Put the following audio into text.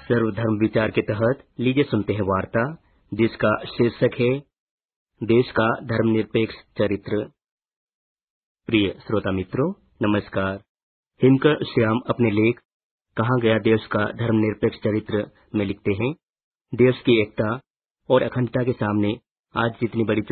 सर्वधर्म विचार के तहत लीजिए सुनते हैं वार्ता जिसका शीर्षक है देश का धर्मनिरपेक्ष चरित्र। प्रिय श्रोता मित्रों, नमस्कार। हिमकर श्याम अपने लेख कहाँ गया देश का धर्मनिरपेक्ष चरित्र में लिखते हैं, देश की एकता और अखंडता के सामने आज जितनी बड़ी